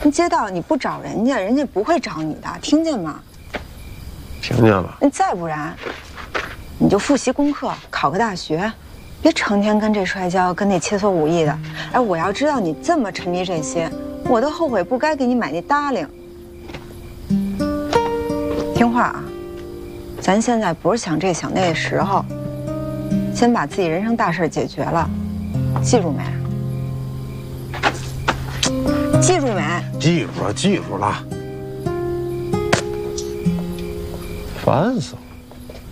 街道你不找人家，人家不会找你的，听见吗？ 听见了。 那再不然，你就复习功课，考个大学，别成天跟这摔跤，跟那切磋武艺的。哎，我要知道你这么沉迷这些，我都后悔不该给你买那搭领。听话啊，咱现在不是想这想那的时候，先把自己人生大事解决了，记住没？记住没？ 记住了，记住了。烦死了。